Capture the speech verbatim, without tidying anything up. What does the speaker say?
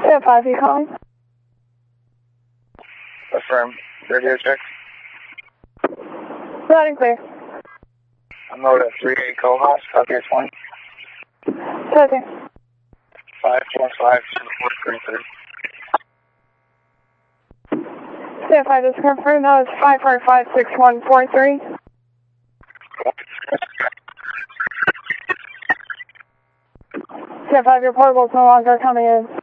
Yeah, five, you calling? Affirm. Radio check. Loud and clear. I'm out at three eight Cohouse, copy at twenty. Second. five four five two four three three. Yeah, five, just confirm that was five four five six one four three. Yeah, five, your portable's no longer coming in.